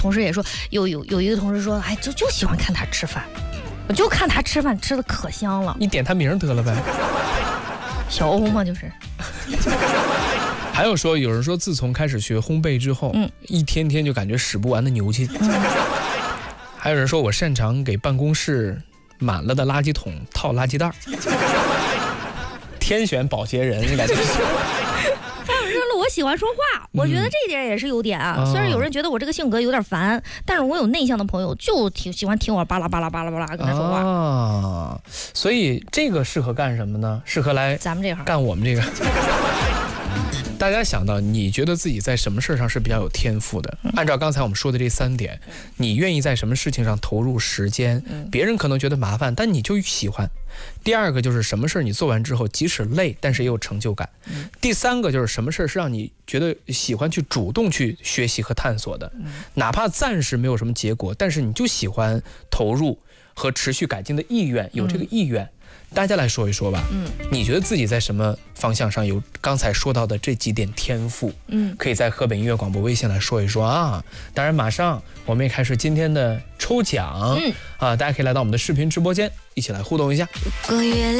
同事也说，有一个同事说，哎，就喜欢看他吃饭，我就看他吃饭吃的可香了。 你点他名得了呗。 小欧嘛，就是。 还有说，有人说自从开始学烘焙之后，一天天就感觉使不完的牛劲。还有人说我擅长给办公室满了的垃圾桶套垃圾袋。天选保洁人，感觉是。 我喜欢说话，我觉得这一点也是优点啊。虽然有人觉得我这个性格有点烦，但是我有内向的朋友就挺喜欢听我巴拉巴拉巴拉巴拉跟他说话。 所以这个适合干什么呢？适合来咱们这行干我们这个。大家想到，你觉得自己在什么事上是比较有天赋的？按照刚才我们说的这3点，你愿意在什么事情上投入时间？别人可能觉得麻烦，但你就喜欢。第二个就是什么事你做完之后，即使累，但是也有成就感。第三个就是什么事是让你觉得喜欢去主动去学习和探索的，哪怕暂时没有什么结果，但是你就喜欢投入和持续改进的意愿，有这个意愿。大家来说一说吧，你觉得自己在什么方向上有刚才说到的这几点天赋？可以在河北音乐广播微信来说一说啊。当然，马上我们也开始今天的抽奖，大家可以来到我们的视频直播间，一起来互动一下。